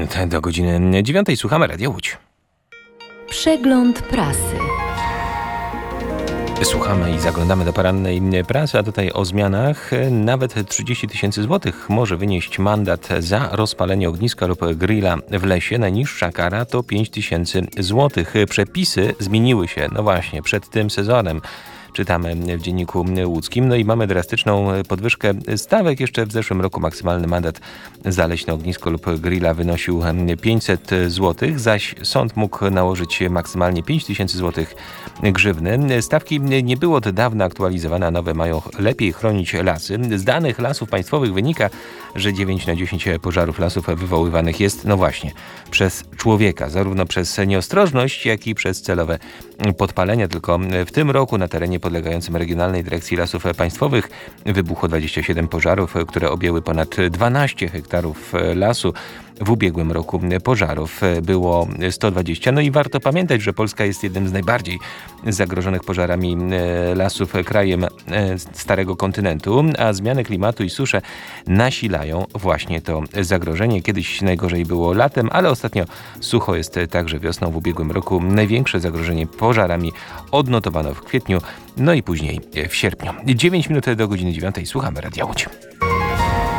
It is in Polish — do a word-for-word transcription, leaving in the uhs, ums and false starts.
minut do godziny dziewiątej. Słuchamy Radia Łódź. Przegląd prasy. Słuchamy i zaglądamy do porannej prasy, a tutaj o zmianach. Nawet trzydzieści tysięcy złotych może wynieść mandat za rozpalenie ogniska lub grilla w lesie. Najniższa kara to pięć tysięcy złotych. Przepisy zmieniły się, no właśnie, przed tym sezonem. Czytamy w Dzienniku Łódzkim. No i mamy drastyczną podwyżkę stawek. Jeszcze w zeszłym roku maksymalny mandat za leśne ognisko lub grilla wynosił pięćset złotych, zaś sąd mógł nałożyć maksymalnie pięć tysięcy złotych grzywny. Stawki nie były od dawna aktualizowane, a nowe mają lepiej chronić lasy. Z danych Lasów Państwowych wynika, że dziewięć na dziesięć pożarów lasów wywoływanych jest, no właśnie, przez człowieka. Zarówno przez nieostrożność, jak i przez celowe podpalenia. Tylko w tym roku na terenie podlegającym Regionalnej Dyrekcji Lasów Państwowych wybuchło dwadzieścia siedem pożarów, które objęły ponad dwanaście hektarów lasu. W ubiegłym roku pożarów było sto dwadzieścia. No i warto pamiętać, że Polska jest jednym z najbardziej zagrożonych pożarami lasów krajem Starego Kontynentu, a zmiany klimatu i susze nasilają właśnie to zagrożenie. Kiedyś najgorzej było latem, ale ostatnio sucho jest także wiosną. W ubiegłym roku największe zagrożenie pożarami odnotowano w kwietniu, no i później w sierpniu. dziewięć minut do godziny dziewiątej. Słuchamy Radia Łódź.